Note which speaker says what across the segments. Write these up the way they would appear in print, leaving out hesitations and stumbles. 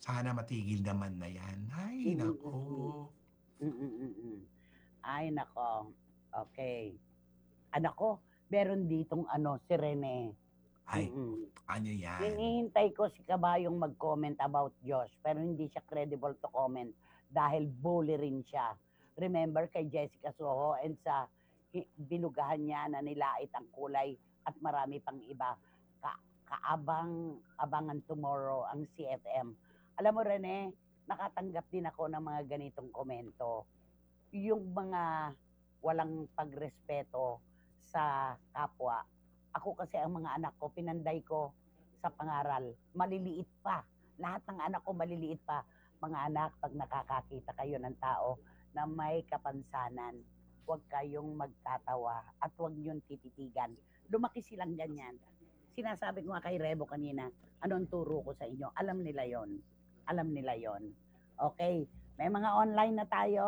Speaker 1: Sana matigil naman na 'yan. Ay
Speaker 2: Mm,
Speaker 1: naku.
Speaker 2: mm. Ay naku, okey. Naku, meron ditong ano, si Rene.
Speaker 1: Ay,
Speaker 2: Mm.
Speaker 1: ano 'yan?
Speaker 2: Hinihintay ko si Kabayong mag-comment about Josh, pero hindi siya credible to comment dahil bully rin siya. Remember kay Jessica Soho and sa binugahan niya na nilait ang kulay at marami pang iba. Abangan tomorrow ang CFM. Alam mo Rene, nakatanggap din ako ng mga ganitong komento. Yung mga walang pagrespeto sa kapwa. Ako kasi ang mga anak ko, pinanday ko sa pangaral. Maliliit pa. Lahat ng anak ko maliliit pa. Mga anak, pag nakakakita kayo ng tao na may kapansanan, huwag kayong magtatawa at huwag niyong tititigan. Lumaki silang ganyan. Sinasabi ko nga kay Rebo kanina, anong turo ko sa inyo? Alam nila yon. Alam nila yon. Okay, may mga online na tayo.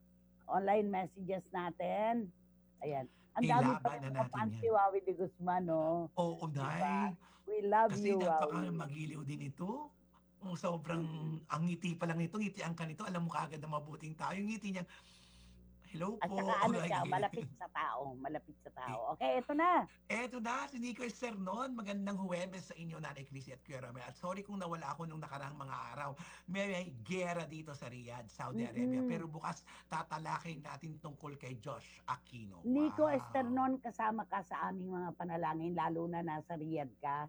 Speaker 2: Online messages natin. Ayan. Ang dami pa
Speaker 1: Ilaban
Speaker 2: rin
Speaker 1: na
Speaker 2: mga
Speaker 1: natin
Speaker 2: fans
Speaker 1: 'yan.
Speaker 2: ni Wawi de Guzman, no?
Speaker 1: Oo,
Speaker 2: Diba?
Speaker 1: Day.
Speaker 2: We love
Speaker 1: Kasi
Speaker 2: you, Wawi.
Speaker 1: napaka-magiliw din ito. Sobrang
Speaker 2: Mm-mm.
Speaker 1: ang ngiti pa lang nito, ngitian ka nito, alam mo kaagad na mabuting tao. Yung ngiti niya, "Hello
Speaker 2: At saka
Speaker 1: po."
Speaker 2: ano siya, malapit sa tao. Malapit sa tao. Okay, ito na.
Speaker 1: Eto na, si Nico Esternon. Magandang Huwebes sa inyo, Nanay Chrissy at Kuya Romel. At sorry kung nawala ako nung nakarang mga araw. May gera dito sa Riyadh, Saudi Arabia.
Speaker 2: Mm-mm.
Speaker 1: Pero bukas tatalakin natin tungkol kay Josh Aquino.
Speaker 2: Nico
Speaker 1: Wow.
Speaker 2: Esternon, kasama ka sa aming mga panalangin, lalo na nasa Riyadh ka.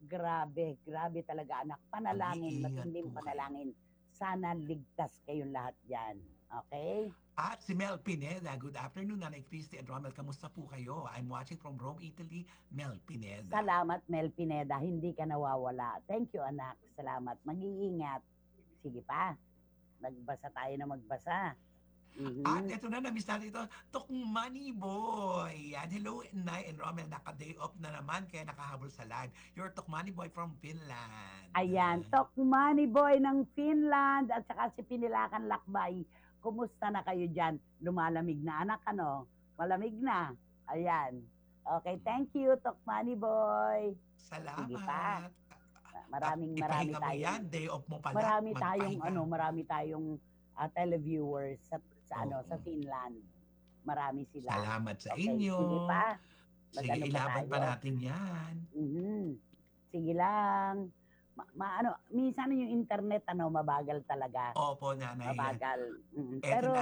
Speaker 2: Grabe, grabe talaga anak. Panalangin,
Speaker 1: Mag-iingat
Speaker 2: matinding
Speaker 1: po kayo.
Speaker 2: panalangin. Sana ligtas kayong lahat dyan. Okay?
Speaker 1: At si Mel Pineda. Good afternoon, Nanay Christy and Romel. Kamusta po kayo? I'm watching from Rome, Italy. Mel Pineda.
Speaker 2: Salamat, Mel Pineda. Hindi ka nawawala. Thank you, anak. Salamat. Mag-iingat. Sige pa. Magbasa tayo na magbasa.
Speaker 1: At
Speaker 2: Mhm.
Speaker 1: eto na, na-miss natin ito, Money Boy. Yan, hello, Nay and Romel. Naka-day off na naman, kaya nakahabol sa live. Your Money Boy from Finland.
Speaker 2: Ayan, Tok Money Boy ng Finland at saka si Pinilakan Lakbay. Kumusta na kayo dyan? Lumalamig na anak, ano? Malamig na. Ayan. Okay, thank you, Tok Money Boy. Sige pa.
Speaker 1: Salamat. At
Speaker 2: Marami
Speaker 1: ipahinga mo
Speaker 2: tayong
Speaker 1: yan, day off mo pala, magpahinga.
Speaker 2: marami tayong televiewers sa
Speaker 1: Oo.
Speaker 2: Finland. Marami sila.
Speaker 1: Salamat sa
Speaker 2: Okay,
Speaker 1: inyo.
Speaker 2: sige pa.
Speaker 1: Sige,
Speaker 2: Mag-ano pa
Speaker 1: ilaban pa
Speaker 2: tayo?
Speaker 1: natin yan.
Speaker 2: Mhm. Sige lang. Minsan yung internet mabagal talaga.
Speaker 1: Opo, nanay yan.
Speaker 2: Mabagal.
Speaker 1: Eto na,
Speaker 2: Pero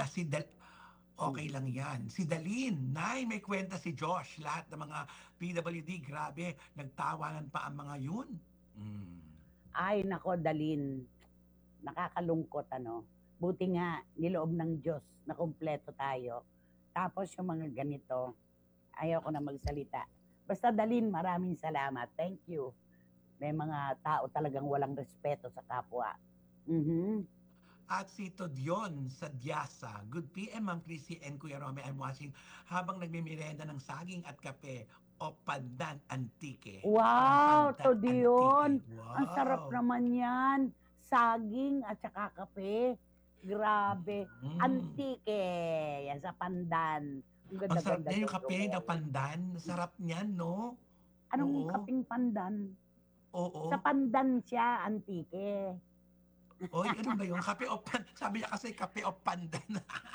Speaker 2: mm,
Speaker 1: okay lang yan. Si Dalin, Nay, may kwenta si Josh. Lahat ng mga PWD, grabe, nagtawanan pa ang mga yun. Mm.
Speaker 2: ay nako Dalin, nakakalungkot Buti nga niloob ng Diyos na kumpleto tayo. Tapos yung mga ganito, ayaw ko na magsalita. Basta Dalin, maraming salamat. Thank you. May mga tao talagang walang respeto sa kapwa. Mhm.
Speaker 1: At si Todion sa Diasa. Good PM, Ma'am Chrissy and Kuya Rome. I'm watching habang nagmimirenda ng saging at kape o pandan antike. Ang
Speaker 2: Wow,
Speaker 1: pandan
Speaker 2: to
Speaker 1: antike.
Speaker 2: diyon. Ang sarap
Speaker 1: Wow.
Speaker 2: naman yan. Saging at saka kape. Grabe.
Speaker 1: Mm.
Speaker 2: Antike. Yan sa pandan. Ang
Speaker 1: Ang sarap
Speaker 2: ganda-ganda
Speaker 1: niya yung
Speaker 2: doon,
Speaker 1: kape na
Speaker 2: Romel.
Speaker 1: pandan. Sarap niyan, no?
Speaker 2: Anong
Speaker 1: Oo.
Speaker 2: kaping pandan? Sa
Speaker 1: Oo.
Speaker 2: pandan siya, antike.
Speaker 1: Oy, ano ba yun? Kape o pan... Sabi niya kasi kape o pandan.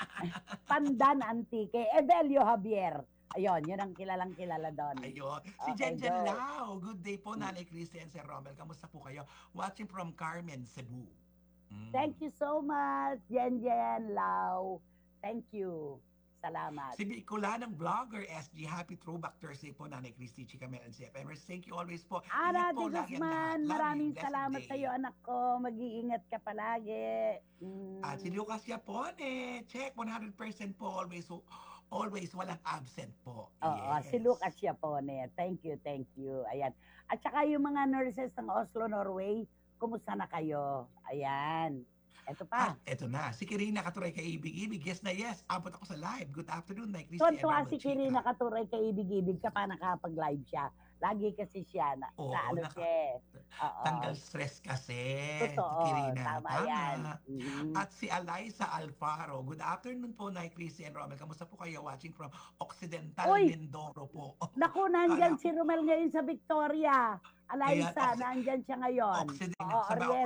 Speaker 2: Pandan, antike. Evelio Javier. Ayun, yun ang kilalang kilala doon.
Speaker 1: Ayun. Si
Speaker 2: Okay,
Speaker 1: Jen
Speaker 2: go.
Speaker 1: Lao. Good day po, Nanay Christy and Sir Romel. Kamusta po kayo? Watching from Carmen, Cebu.
Speaker 2: Thank you so much, Jen Lau. Thank you. Salamat.
Speaker 1: Si Bicolanang vlogger, SG, happy throwback Thursday po, Nanay Christy, Chika Mel, and CFMers. Thank you always po. Ingat
Speaker 2: Ana
Speaker 1: po
Speaker 2: de
Speaker 1: lagi ang lahat.
Speaker 2: Guzman,
Speaker 1: Love you.
Speaker 2: maraming
Speaker 1: Blessed
Speaker 2: salamat sa iyo,
Speaker 1: day.
Speaker 2: anak ko. Mag-iingat ka palagi.
Speaker 1: At si Lucas Yapone, check 100% po, always walang absent po.
Speaker 2: Oo, si
Speaker 1: Yes.
Speaker 2: Lucas Yapone. Thank you, thank you. Ayan. At saka yung mga nurses ng Oslo, Norway, kumusta na kayo? Ayan. Eto pa.
Speaker 1: At eto na, si Kirina Katuray kay Ibig-Ibig. Yes na yes, abot ako sa live. Good afternoon, Nay Christy and
Speaker 2: Tuwan-tuwa
Speaker 1: Romel
Speaker 2: si Kirina
Speaker 1: Chika.
Speaker 2: Katuray kay Ibig-Ibig ka pa nakapag-live siya. Lagi kasi siya sa
Speaker 1: Oo,
Speaker 2: siya eh.
Speaker 1: tanggal
Speaker 2: Oo.
Speaker 1: stress kasi.
Speaker 2: Totoo.
Speaker 1: Kirina,
Speaker 2: Tama yan.
Speaker 1: tama.
Speaker 2: Mhm.
Speaker 1: At si Eliza Alfaro. Good afternoon po, Nay Christy and Romel. Kamusta po kayo watching from Occidental
Speaker 2: Uy!
Speaker 1: Mindoro po?
Speaker 2: Naku, nandyan
Speaker 1: Kala
Speaker 2: si Romel ngayon sa Victoria.
Speaker 1: ayan,
Speaker 2: Alaysa, nandyan siya ngayon. Oo,
Speaker 1: Sabi,
Speaker 2: Ariel.